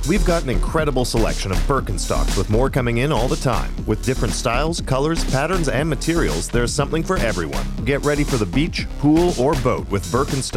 We've got an incredible selection of Birkenstocks with more coming in all the time. With different styles, colors, patterns, and materials, there's something for everyone. Get ready for the beach, pool, or boat with Birkenstock